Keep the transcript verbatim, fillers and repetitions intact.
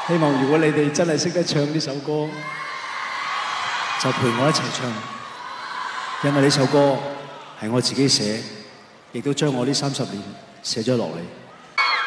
希望如果你哋真係識得唱呢首歌，就陪我一齊唱，因為呢首歌係我自己寫，亦都將我呢三十年寫咗落嚟。